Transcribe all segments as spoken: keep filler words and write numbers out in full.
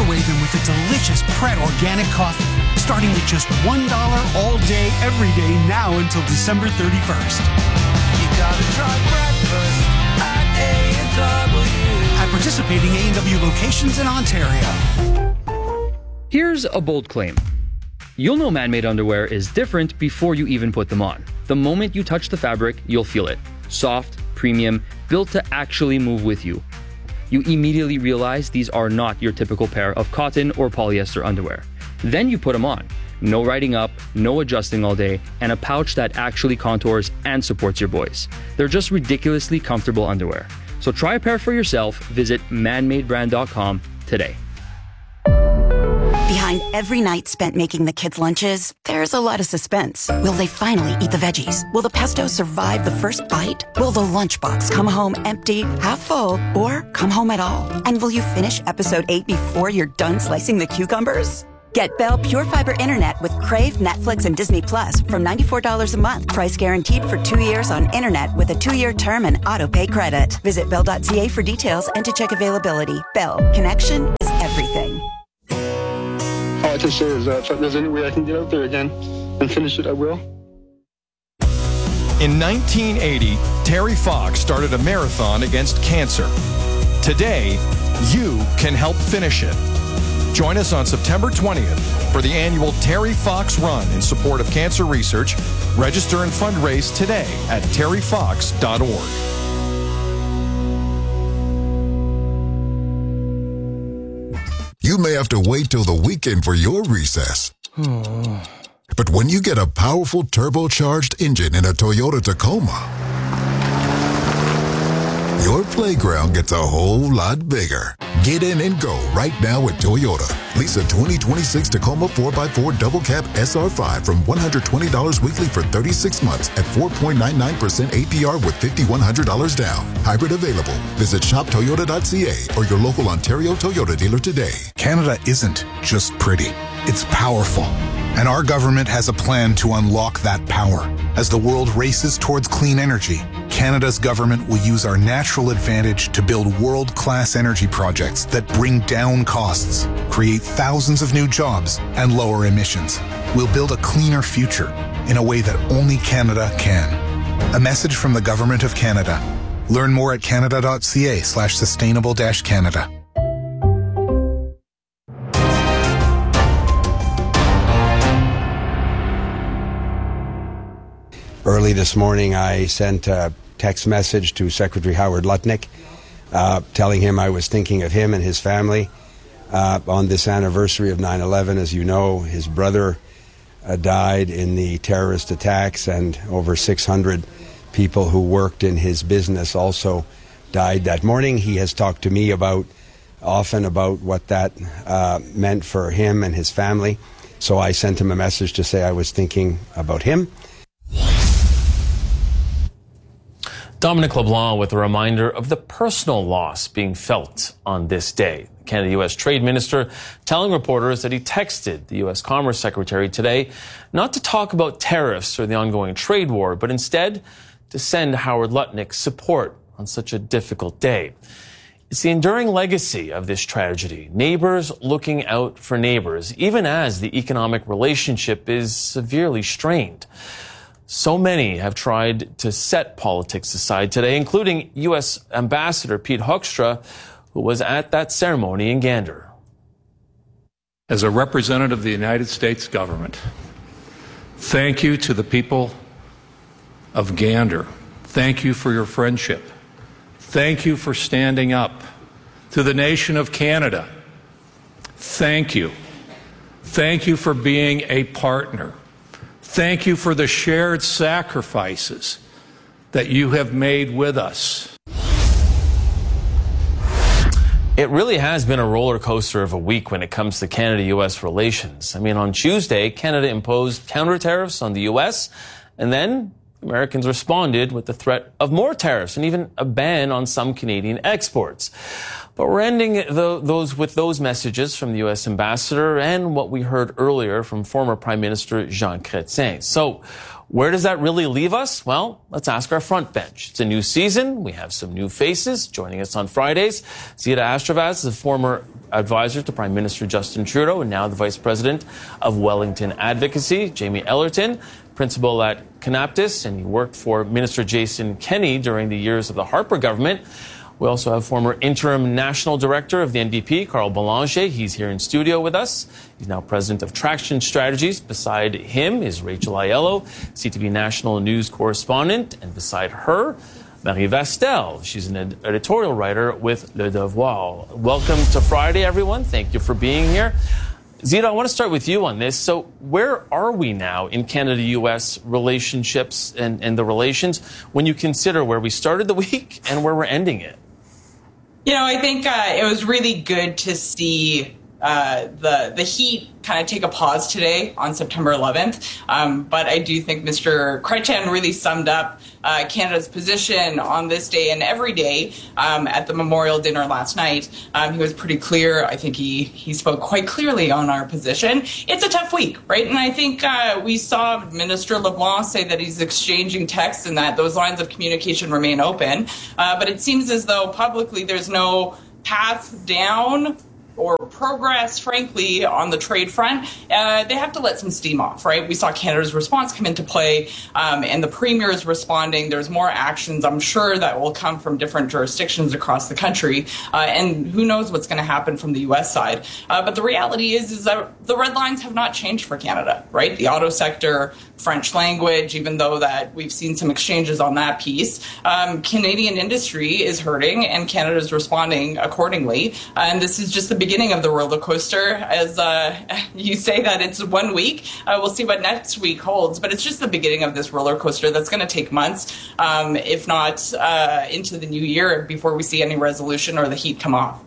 way than with a delicious Pret Organic coffee, starting at just one dollar all day, every day, now until December thirty-first. You gotta try breakfast at A and W. At participating A and W locations in Ontario. Here's a bold claim. You'll know man-made underwear is different before you even put them on. The moment you touch the fabric, you'll feel it. Soft, premium, built to actually move with you. You immediately realize these are not your typical pair of cotton or polyester underwear. Then you put them on. No riding up, no adjusting all day, and a pouch that actually contours and supports your boys. They're just ridiculously comfortable underwear. So try a pair for yourself. Visit man made brand dot com today. Behind every night spent making the kids' lunches, there's a lot of suspense. Will they finally eat the veggies? Will the pesto survive the first bite? Will the lunchbox come home empty, half full, or come home at all? And will you finish episode eight before you're done slicing the cucumbers? Get Bell Pure Fiber Internet with Crave, Netflix, and Disney Plus from ninety-four dollars a month. Price guaranteed for two years on internet with a two-year term and auto-pay credit. Visit bell dot c a for details and to check availability. Bell. Connection is everything. All I can say is that if there's any way I can get out there again and finish it, I will. In nineteen eighty, Terry Fox started a marathon against cancer. Today, you can help finish it. Join us on September twentieth for the annual Terry Fox Run in support of cancer research. Register and fundraise today at terry fox dot org. You may have to wait till the weekend for your recess. But when you get a powerful turbocharged engine in a Toyota Tacoma, your playground gets a whole lot bigger. Get in and go right now at Toyota. Lease a twenty twenty-six Tacoma four by four Double Cab S R five from one hundred twenty dollars weekly for thirty-six months at four point nine nine percent A P R with five thousand one hundred dollars down. Hybrid available. Visit shop toyota dot c a or your local Ontario Toyota dealer today. Canada isn't just pretty. It's powerful. And our government has a plan to unlock that power. As the world races towards clean energy, Canada's government will use our natural advantage to build world-class energy projects that bring down costs, create thousands of new jobs, and lower emissions. We'll build a cleaner future in a way that only Canada can. A message from the Government of Canada. Learn more at canada dot c a slash sustainable dash Canada. Early this morning, I sent a text message to Secretary Howard Lutnick uh, telling him I was thinking of him and his family uh, on this anniversary of nine eleven. As you know, his brother uh, died in the terrorist attacks, and over six hundred people who worked in his business also died that morning. He has talked to me about often about what that uh, meant for him and his family. So I sent him a message to say I was thinking about him. Dominic LeBlanc with a reminder of the personal loss being felt on this day. Canada U S Trade Minister telling reporters that he texted the U S Commerce Secretary today not to talk about tariffs or the ongoing trade war, but instead to send Howard Lutnick support on such a difficult day. It's the enduring legacy of this tragedy, neighbors looking out for neighbors, even as the economic relationship is severely strained. So many have tried to set politics aside today, including U S Ambassador Pete Hoekstra, who was at that ceremony in Gander. As a representative of the United States government, thank you to the people of Gander. Thank you for your friendship. Thank you for standing up. To the nation of Canada, thank you. Thank you for being a partner. Thank you for the shared sacrifices that you have made with us. It really has been a roller coaster of a week when it comes to Canada-U S relations. I mean, on Tuesday, Canada imposed counter tariffs on the U S, and then Americans responded with the threat of more tariffs and even a ban on some Canadian exports. But we're ending the, those with those messages from the U S ambassador and what we heard earlier from former Prime Minister Jean Chrétien. So where does that really leave us? Well, let's ask our front bench. It's a new season. We have some new faces joining us on Fridays. Zita Astravaz is a former advisor to Prime Minister Justin Trudeau and now the Vice President of Wellington Advocacy, Jamie Ellerton, principal at Canaptis, and he worked for Minister Jason Kenney during the years of the Harper government. We also have former interim national director of the N D P, Carl Belanger. He's here in studio with us. He's now president of Traction Strategies. Beside him is Rachel Aiello, C T V national news correspondent. And beside her, Marie Vastel. She's an ed- editorial writer with Le Devoir. Welcome to Friday, everyone. Thank you for being here. Zita, I want to start with you on this. So where are we now in Canada U S relationships and, and the relations when you consider where we started the week and where we're ending it? You know, I think uh, it was really good to see uh, the the heat kind of take a pause today on September eleventh. Um, but I do think Mister Chrétien really summed up uh, Canada's position on this day and every day um, at the memorial dinner last night. Um, he was pretty clear. I think he, he spoke quite clearly on our position. It's a tough week, right? And I think uh, we saw Minister LeBlanc say that he's exchanging texts and that those lines of communication remain open. Uh, but it seems as though publicly there's no path down or progress, frankly, on the trade front. Uh, they have to let some steam off, right? We saw Canada's response come into play, um, and the Premier is responding. There's more actions, I'm sure, that will come from different jurisdictions across the country, uh, and who knows what's going to happen from the U S side. Uh, but the reality is, is that the red lines have not changed for Canada, right? The auto sector, French language, even though that we've seen some exchanges on that piece, um, Canadian industry is hurting, and Canada is responding accordingly. Uh, and this is just the beginning of the roller coaster. As uh, you say that it's one week, uh, we'll see what next week holds, but it's just the beginning of this roller coaster that's going to take months, um, if not uh, into the new year, before we see any resolution or the heat come off.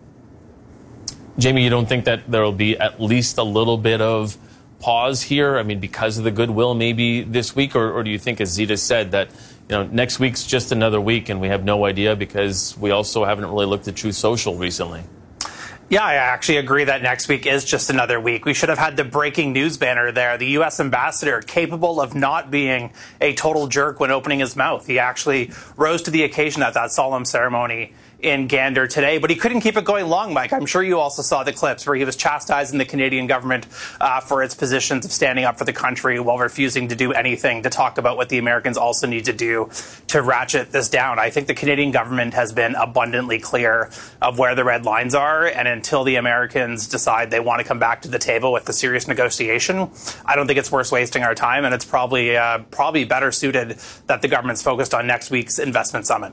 Jamie, you don't think that there will be at least a little bit of pause here? I mean, because of the goodwill maybe this week, or, or do you think, as Zita said, that you know next week's just another week and we have no idea because we also haven't really looked at Truth Social recently? Yeah, I actually agree that next week is just another week. We should have had the breaking news banner there. The U S ambassador, capable of not being a total jerk when opening his mouth. He actually rose to the occasion at that solemn ceremony in Gander today, but he couldn't keep it going long, Mike. I'm sure you also saw the clips where he was chastising the Canadian government uh, for its positions of standing up for the country while refusing to do anything to talk about what the Americans also need to do to ratchet this down. I think the Canadian government has been abundantly clear of where the red lines are, and until the Americans decide they want to come back to the table with the serious negotiation, I don't think it's worth wasting our time, and it's probably uh, probably better suited that the government's focused on next week's investment summit.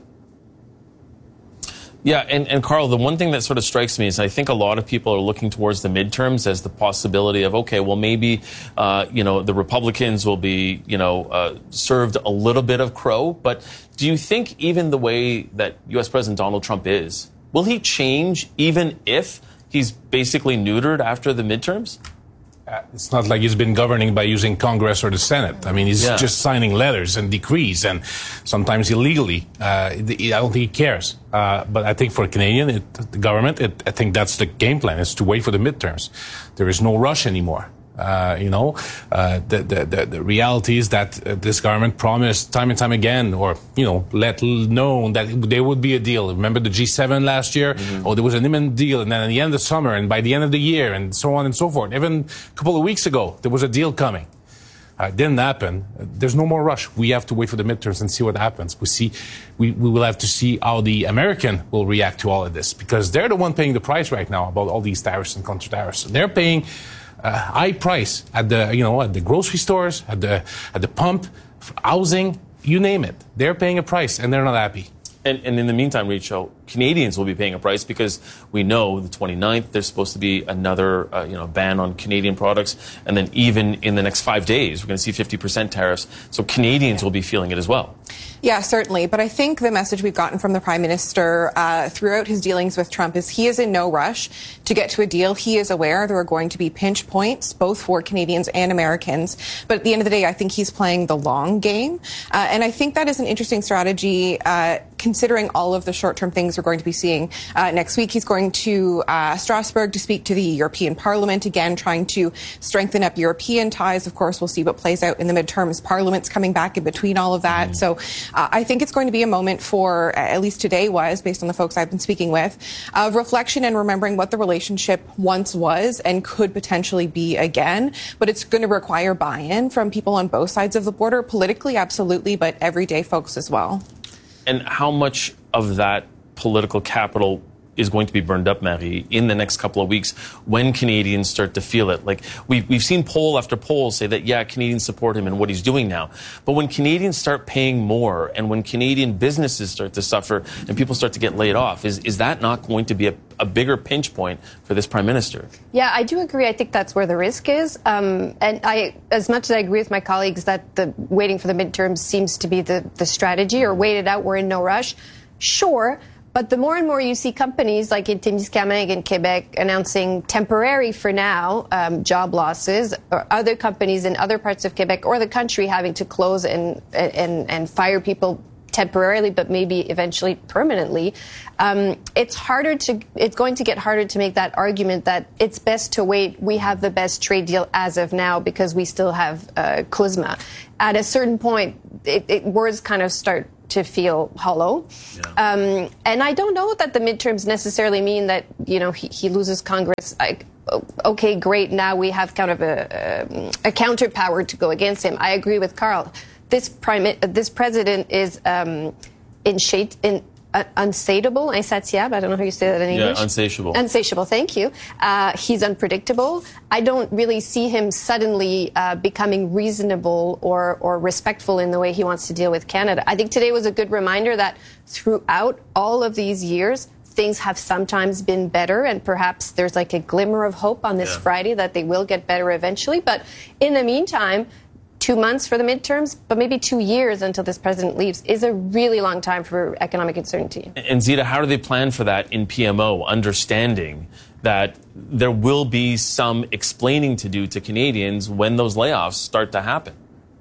Yeah, and, and Carl, the one thing that sort of strikes me is I think a lot of people are looking towards the midterms as the possibility of, okay, well, maybe, uh, you know, the Republicans will be, you know, uh, served a little bit of crow. But do you think even the way that U S President Donald Trump is, will he change even if he's basically neutered after the midterms? Uh, it's not like he's been governing by using Congress or the Senate. I mean, he's yeah. just signing letters and decrees, and sometimes illegally. Uh, I don't think he cares. Uh, but I think for a Canadian, it, the government, it, I think that's the game plan, is to wait for the midterms. There is no rush anymore. Uh, you know, uh, the, the, the, the reality is that uh, this government promised time and time again, or, you know, let known that there would be a deal. Remember the G seven last year? Mm-hmm. Oh, there was an imminent deal, and then at the end of the summer, and by the end of the year, and so on and so forth. Even a couple of weeks ago, there was a deal coming. Uh, it didn't happen. There's no more rush. We have to wait for the midterms and see what happens. We see, we, we will have to see how the American will react to all of this, because they're the one paying the price right now about all these tariffs and counter tariffs. They're paying a high price at the, you know, at the grocery stores, at the, at the pump, housing, you name it. They're paying a price, and they're not happy. And, and in the meantime, Rachel, Canadians will be paying a price, because we know the twenty-ninth there's supposed to be another uh, you know ban on Canadian products, and then even in the next five days we're going to see fifty percent tariffs. So Canadians will be feeling it as well. Yeah, certainly. But I think the message we've gotten from the Prime Minister uh, throughout his dealings with Trump is he is in no rush to get to a deal. He is aware there are going to be pinch points, both for Canadians and Americans. But at the end of the day, I think he's playing the long game. Uh, and I think that is an interesting strategy uh, considering all of the short-term things we're going to be seeing uh, next week. He's going to uh, Strasbourg to speak to the European Parliament, again, trying to strengthen up European ties. Of course, we'll see what plays out in the midterms. Parliament's coming back in between all of that. Mm. So uh, I think it's going to be a moment for, at least today was, based on the folks I've been speaking with, of reflection and remembering what the relationship once was and could potentially be again. But it's going to require buy-in from people on both sides of the border, politically, absolutely, but everyday folks as well. And how much of that political capital is going to be burned up, Marie, in the next couple of weeks when Canadians start to feel it? Like, we've, we've seen poll after poll say that, yeah, Canadians support him and what he's doing now. But when Canadians start paying more and when Canadian businesses start to suffer and people start to get laid off, is, is that not going to be a, a bigger pinch point for this Prime Minister? Yeah, I do agree. I think that's where the risk is. Um, and I, as much as I agree with my colleagues that the waiting for the midterms seems to be the, the strategy, or wait it out, we're in no rush, sure. But the more and more you see companies like Témiscamingue in Quebec announcing temporary, for now, um, job losses, or other companies in other parts of Quebec or the country having to close and and, and fire people temporarily, but maybe eventually permanently, um, it's harder to. It's going to get harder to make that argument that it's best to wait. We have the best trade deal as of now because we still have uh, CUSMA. At a certain point, it, it, words kind of start to feel hollow. Yeah. Um, and I don't know that the midterms necessarily mean that, you know, he, he loses Congress. I, okay, great. Now we have kind of a, a, a counterpower to go against him. I agree with Carl. This prime, this president is um, in shade, in uh, unsatiable, insatiable. I don't know how you say that in English. Yeah, unsatiable. Unsatiable, thank you. Uh, he's unpredictable. I don't really see him suddenly uh, becoming reasonable or, or respectful in the way he wants to deal with Canada. I think today was a good reminder that throughout all of these years, things have sometimes been better, and perhaps there's like a glimmer of hope on this yeah. Friday that they will get better eventually. But in the meantime, two months for the midterms, but maybe two years until this president leaves is a really long time for economic uncertainty. And Zita, how do they plan for that in P M O, understanding that there will be some explaining to do to Canadians when those layoffs start to happen?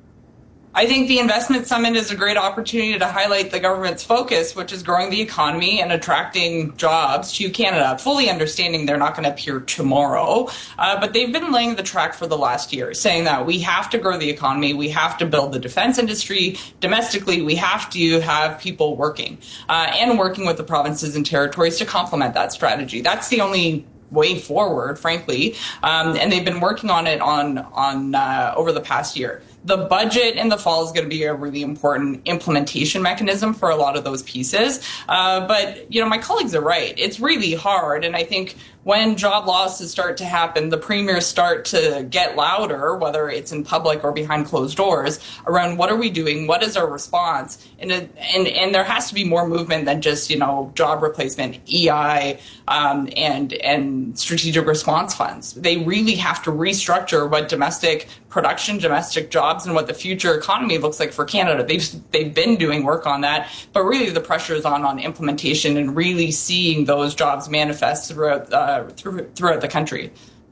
I think the Investment Summit is a great opportunity to highlight the government's focus, which is growing the economy and attracting jobs to Canada, fully understanding they're not going to appear tomorrow. Uh, but they've been laying the track for the last year, saying that we have to grow the economy, we have to build the defense industry domestically, we have to have people working uh, and working with the provinces and territories to complement that strategy. That's the only way forward, frankly. Um, and they've been working on it on, on uh, over the past year. The budget in the fall is going to be a really important implementation mechanism for a lot of those pieces. Uh, but, you know, my colleagues are right. It's really hard. And I think when job losses start to happen, the premiers start to get louder, whether it's in public or behind closed doors, around what are we doing? What is our response? And it, and, and there has to be more movement than just, you know, job replacement, E I, um, and, and strategic response funds. They really have to restructure what domestic production, domestic jobs, and what the future economy looks like for Canada. They've they've been doing work on that, but really the pressure is on on implementation and really seeing those jobs manifest throughout uh, through, throughout the country.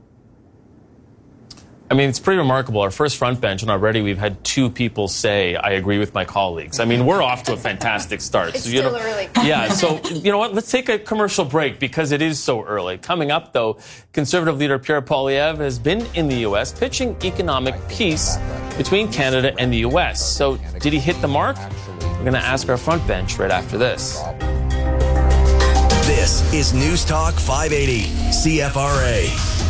I mean, it's pretty remarkable. Our first front bench, and already we've had two people say, I agree with my colleagues. I mean, we're off to a fantastic start. It's so, you still know, early. Yeah, so, you know what? Let's take a commercial break because it is so early. Coming up, though, Conservative leader Pierre Poilievre has been in the U S pitching economic peace between Canada and the U S. So, did he hit the mark? We're going to ask our front bench right after this. This is News Talk five eighty, C F R A.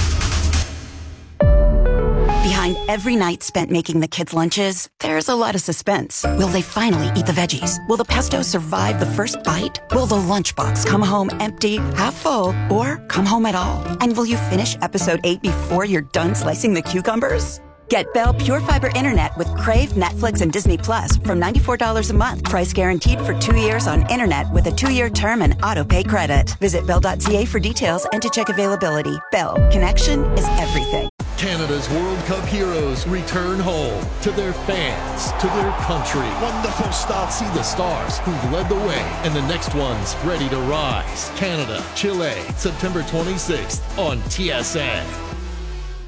Behind every night spent making the kids' lunches, there's a lot of suspense. Will they finally eat the veggies? Will the pesto survive the first bite? Will the lunchbox come home empty, half full, or come home at all? And will you finish episode eight before you're done slicing the cucumbers? Get Bell Pure Fiber Internet with Crave, Netflix, and Disney Plus from ninety-four dollars a month. Price guaranteed for two years on internet with a two-year term and auto-pay credit. Visit bell dot c a for details and to check availability. Bell, connection is everything. Canada's World Cup heroes return home to their fans, to their country. Wonderful start. See the stars who've led the way, and the next one's ready to rise. Canada, Chile, September twenty-sixth on T S N.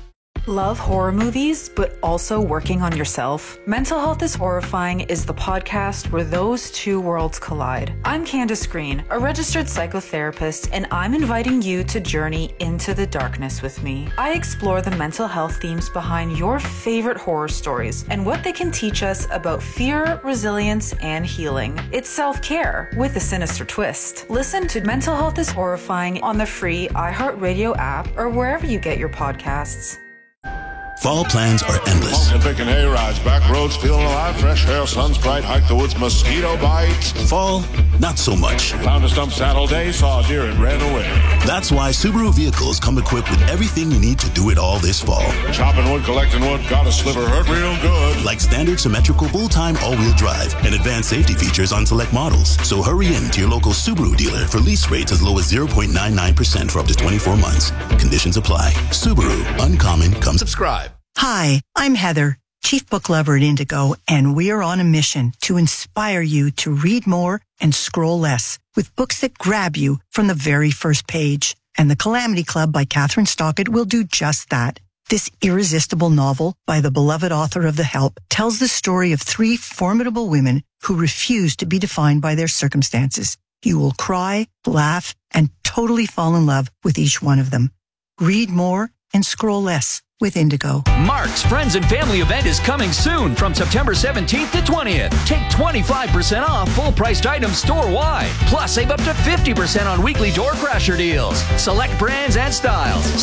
Love horror movies, but also working on yourself? Mental Health is Horrifying is the podcast where those two worlds collide. I'm Candace Green, a registered psychotherapist, and I'm inviting you to journey into the darkness with me. I explore the mental health themes behind your favorite horror stories and what they can teach us about fear, resilience, and healing. It's self-care with a sinister twist. Listen to Mental Health is Horrifying on the free iHeartRadio app or wherever you get your podcasts. Fall plans are endless. And picking hay rides, back roads, feeling alive, fresh air, sun's bright, hike the woods, mosquito bites. Fall, not so much. Found a stump Saturday, saw a deer and ran away. That's why Subaru vehicles come equipped with everything you need to do it all this fall. Chopping wood, collecting wood, got a sliver, hurt real good. Like standard symmetrical full-time all-wheel drive and advanced safety features on select models. So hurry in to your local Subaru dealer for lease rates as low as zero point nine nine percent for up to twenty-four months. Conditions apply. Subaru, uncommon, come subscribe. Hi, I'm Heather, Chief Book Lover at Indigo, and we are on a mission to inspire you to read more and scroll less with books that grab you from the very first page. And The Calamity Club by Catherine Stockett will do just that. This irresistible novel by the beloved author of The Help tells the story of three formidable women who refuse to be defined by their circumstances. You will cry, laugh, and totally fall in love with each one of them. Read more and scroll less with Indigo. Mark's Friends and Family event is coming soon from September seventeenth to twentieth. Take twenty-five percent off full-priced items store-wide. Plus, save up to fifty percent on weekly door crasher deals. Select brands and styles.